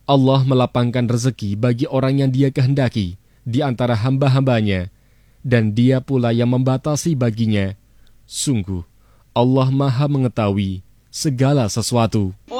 Allah melapangkan rezeki bagi orang yang Dia kehendaki di antara hamba-hambanya, dan Dia pula yang membatasi baginya. Sungguh, Allah Maha mengetahui segala sesuatu.